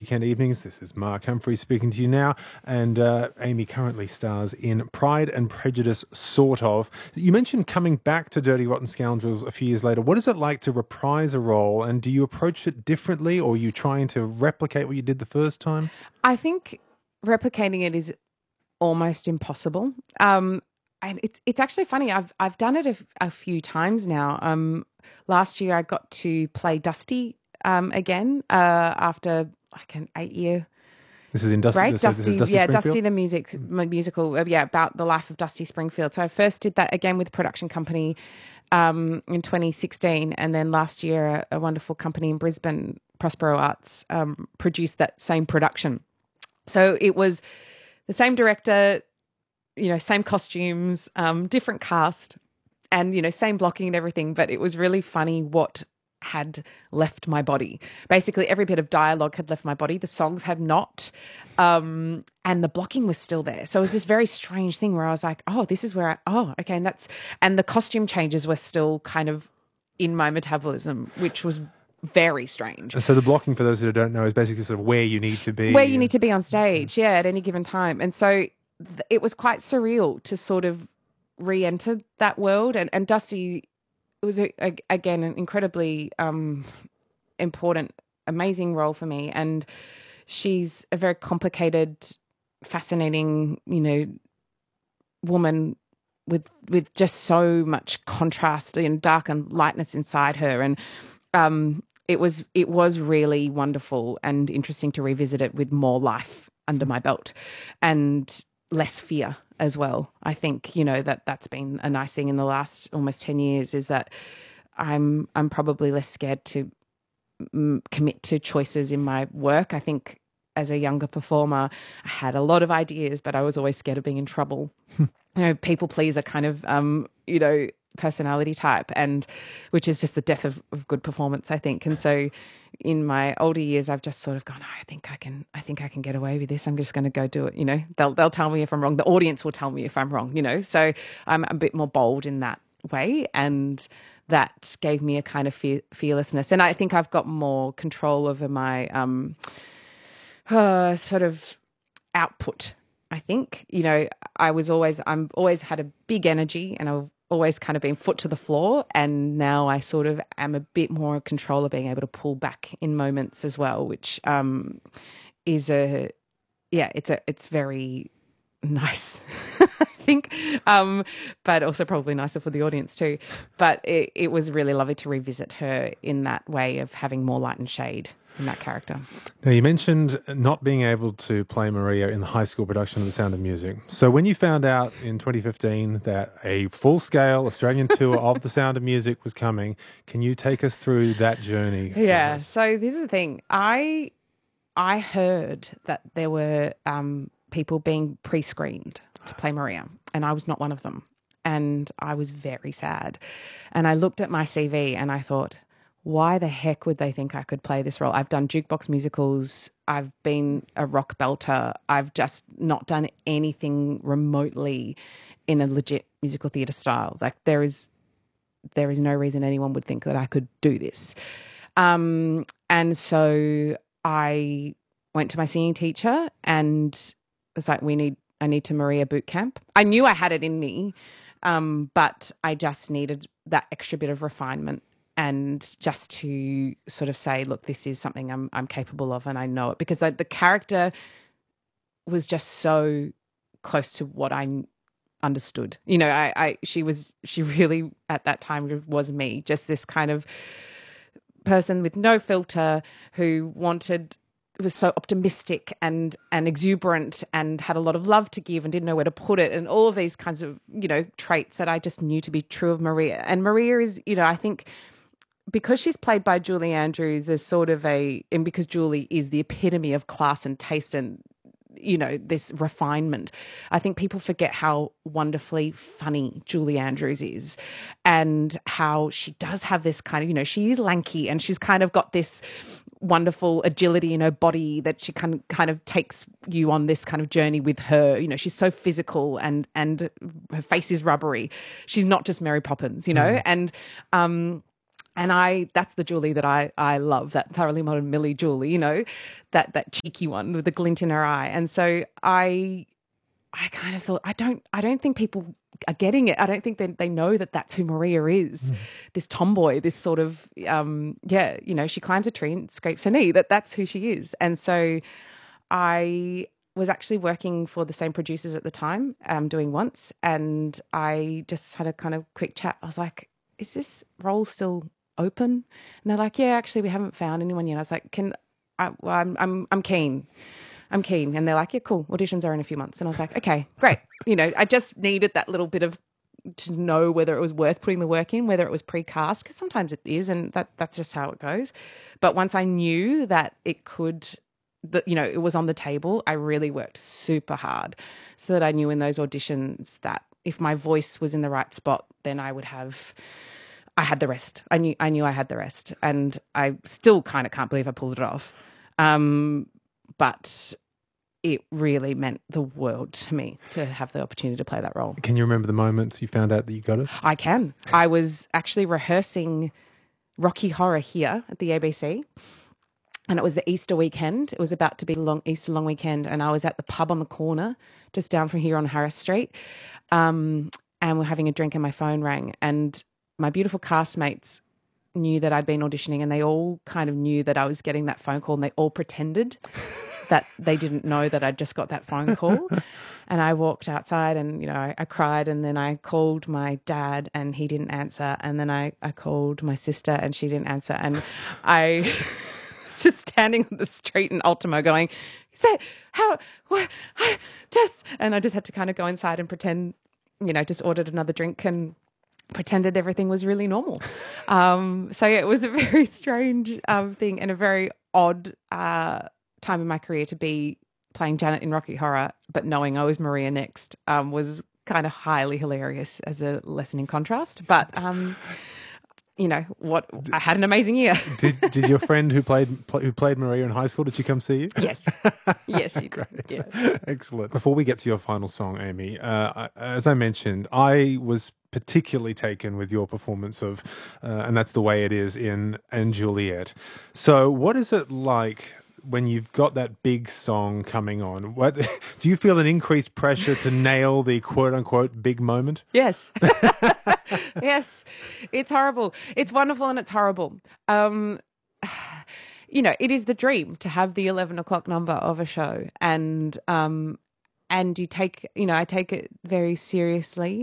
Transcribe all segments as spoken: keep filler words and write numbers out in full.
Weekend Evenings. This is Mark Humphrey speaking to you now, and uh, Amy currently stars in Pride and Prejudice, sort of. You mentioned coming back to Dirty Rotten Scoundrels a few years later. What is it like to reprise a role, and do you approach it differently, or are you trying to replicate what you did the first time? I think replicating it is almost impossible. Um, and it's it's actually funny. I've I've done it a, a few times now. Um, last year I got to play Dusty um, again uh, after like an eight year. This is in Dusty. Right, this Dusty, is, this is Dusty yeah, Springfield? Dusty the music musical, uh, yeah, about the life of Dusty Springfield. So I first did that again with a production company um, in twenty sixteen, and then last year a, a wonderful company in Brisbane, Prospero Arts, um, produced that same production. So it was the same director, you know, same costumes, um, different cast, and, you know, same blocking and everything. But it was really funny what had left my body. Basically, every bit of dialogue had left my body. The songs had not. Um, and the blocking was still there. So it was this very strange thing where I was like, oh, this is where I, oh, okay. And that's, and the costume changes were still kind of in my metabolism, which was very strange. So the blocking, for those who don't know, is basically sort of where you need to be. Where you need to be on stage, yeah, at any given time. And so th- it was quite surreal to sort of re-enter that world. And, and Dusty, it was, a, a, again, an incredibly um, important, amazing role for me. And she's a very complicated, fascinating, you know, woman with with just so much contrast and dark and lightness inside her. And um, it was it was really wonderful and interesting to revisit it with more life under my belt and less fear as well. I think, you know, that that's been a nice thing in the last almost ten years is that I'm I'm probably less scared to mm, commit to choices in my work. I think as a younger performer, I had a lot of ideas, but I was always scared of being in trouble. you know, people pleaser kind of, um, you know, personality type, and which is just the death of, of good performance, I think. And so in my older years, I've just sort of gone, oh, I think I can, I think I can get away with this. I'm just going to go do it. You know, they'll, they'll tell me if I'm wrong. The audience will tell me if I'm wrong, you know? So I'm a bit more bold in that way. And that gave me a kind of fear, fearlessness. And I think I've got more control over my, um, uh, sort of output. I think, you know, I was always, I'm always had a big energy, and I've always kind of been foot to the floor, and now I sort of am a bit more in control of being able to pull back in moments as well, which um, is a, yeah, it's a, it's very nice, I think, um, but also probably nicer for the audience too. But it, it was really lovely to revisit her in that way of having more light and shade in that character. Now, you mentioned not being able to play Maria in the high school production of The Sound of Music. So when you found out in twenty fifteen that a full-scale Australian tour of The Sound of Music was coming, can you take us through that journey? Yeah, so this is the thing. I I heard that there were um, people being pre-screened to play Maria, and I was not one of them. And I was very sad. And I looked at my C V and I thought, why the heck would they think I could play this role? I've done jukebox musicals. I've been a rock belter. I've just not done anything remotely in a legit musical theatre style. Like there is, there is no reason anyone would think that I could do this. Um, and so I went to my singing teacher and was like, we need, I need to Maria boot camp. I knew I had it in me, um, but I just needed that extra bit of refinement. And just to sort of say, look, this is something I'm I'm capable of, and I know it, because I, the character was just so close to what I understood. You know, I, I she was she really at that time was me, just this kind of person with no filter who wanted was so optimistic and and exuberant and had a lot of love to give and didn't know where to put it, and all of these kinds of, you know, traits that I just knew to be true of Maria. And Maria is, you know, I think, because she's played by Julie Andrews as sort of a, and because Julie is the epitome of class and taste and, you know, this refinement, I think people forget how wonderfully funny Julie Andrews is, and how she does have this kind of, you know, she is lanky and she's kind of got this wonderful agility in her body that she kind of, kind of takes you on this kind of journey with her. You know, she's so physical and, and her face is rubbery. She's not just Mary Poppins, you know, mm. and, um, And I, that's the Julie that I, I love, that thoroughly modern Millie Julie, you know, that, that cheeky one with the glint in her eye. And so I, I kind of thought, I don't, I don't think people are getting it. I don't think they, they know that that's who Maria is, mm. this tomboy, this sort of, um, yeah, you know, she climbs a tree and scrapes her knee, that that's who she is. And so I was actually working for the same producers at the time, um, doing Once, and I just had a kind of quick chat. I was like, is this role still open? And they're like, yeah, actually we haven't found anyone yet. I was like, can I, well, I'm, I'm, I'm keen. I'm keen. And they're like, yeah, cool. Auditions are in a few months. And I was like, okay, great. You know, I just needed that little bit of to know whether it was worth putting the work in, whether it was pre-cast, because sometimes it is, and that that's just how it goes. But once I knew that it could, that, you know, it was on the table, I really worked super hard so that I knew in those auditions that if my voice was in the right spot, then I would have... I had the rest. I knew I knew I had the rest. And I still kind of can't believe I pulled it off. Um, but it really meant the world to me to have the opportunity to play that role. Can you remember the moment you found out that you got it? I can. I was actually rehearsing Rocky Horror here at the A B C. And it was the Easter weekend. It was about to be long Easter long weekend. And I was at the pub on the corner, just down from here on Harris Street. Um, and we're having a drink and my phone rang. And my beautiful castmates knew that I'd been auditioning, and they all kind of knew that I was getting that phone call, and they all pretended that they didn't know that I'd just got that phone call. And I walked outside and, you know, I, I cried, and then I called my dad and he didn't answer. And then I, I called my sister and she didn't answer. And I was just standing on the street in Ultimo going, so how, what, I just, and I just had to kind of go inside and pretend, you know, just ordered another drink and pretended everything was really normal. Um, so yeah, it was a very strange um, thing and a very odd uh, time in my career to be playing Janet in Rocky Horror, but knowing I was Maria next um, was kind of highly hilarious as a lesson in contrast. But, um, you know, what I had an amazing year. did, did your friend who played who played Maria in high school, did she come see you? Yes. Yes, she did. Great. Yeah. Excellent. Before we get to your final song, Amy, uh, I, as I mentioned, I was particularly taken with your performance of, uh, and that's the way it is in and Juliet. So what is it like when you've got that big song coming on? What do you feel an increased pressure to nail the quote unquote big moment? Yes. Yes. It's horrible. It's wonderful and it's horrible. Um, you know, it is the dream to have the eleven o'clock number of a show, and, um, and you take, you know, I take it very seriously.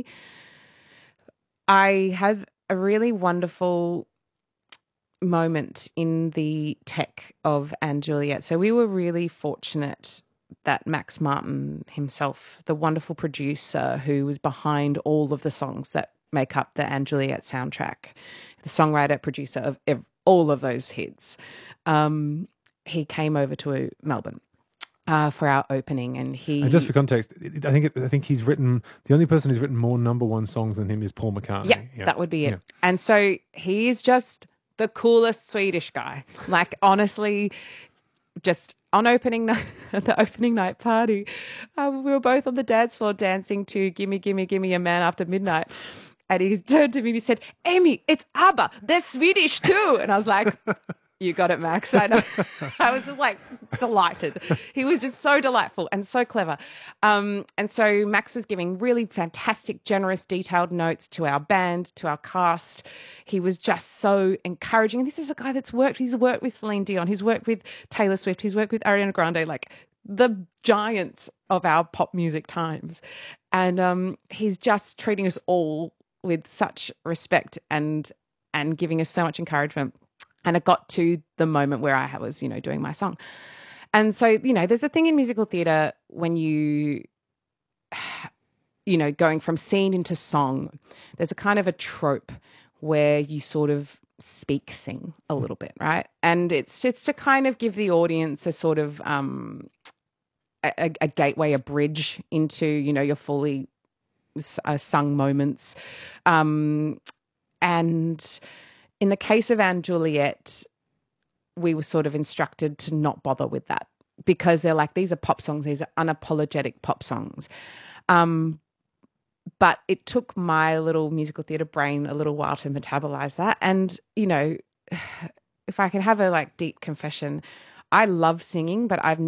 I had a really wonderful moment in the tech of And Juliet. So we were really fortunate that Max Martin himself, the wonderful producer who was behind all of the songs that make up the And Juliet soundtrack, the songwriter, producer of ev- all of those hits, um, he came over to Melbourne. Uh, for our opening, and he and just for context, I think it, I think he's written, the only person who's written more number one songs than him is Paul McCartney. Yeah, yeah. That would be it. Yeah. And so he is just the coolest Swedish guy. Like, honestly, just on opening night, at the opening night party, um, we were both on the dance floor dancing to "Gimme, Gimme, Gimme a Man After Midnight." And he turned to me and he said, "Amy, it's ABBA. They're Swedish too." And I was like, you got it, Max. I know. I was just like delighted. He was just so delightful and so clever. Um, and so Max was giving really fantastic, generous, detailed notes to our band, to our cast. He was just so encouraging. And this is a guy that's worked, he's worked with Celine Dion, he's worked with Taylor Swift, he's worked with Ariana Grande, like the giants of our pop music times. And um, he's just treating us all with such respect and and giving us so much encouragement. And it got to the moment where I was, you know, doing my song. And so, you know, there's a thing in musical theatre when you, you know, going from scene into song, there's a kind of a trope where you sort of speak sing a little bit, right? And it's it's to kind of give the audience a sort of um, a, a gateway, a bridge into, you know, your fully uh, sung moments. Um, and... In the case of And Juliet, we were sort of instructed to not bother with that because they're like, these are pop songs, these are unapologetic pop songs. Um, but it took my little musical theatre brain a little while to metabolize that. And, you know, if I can have a like deep confession, I love singing, but I've